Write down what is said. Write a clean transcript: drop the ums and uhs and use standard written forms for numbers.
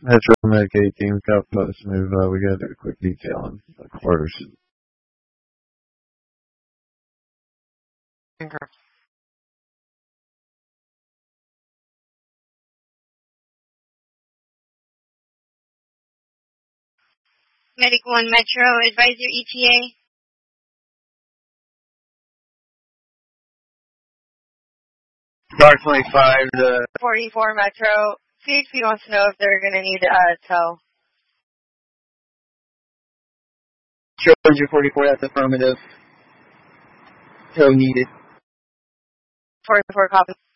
Metro Medicaid team, South Coast Move. We got to do a quick detail on the quarters. Medic 1 Metro, advise your ETA. Star 25, the 44 Metro. CHP wants to know if they're going to need tow. Trojan 44, that's affirmative. Tow needed. 44 copy.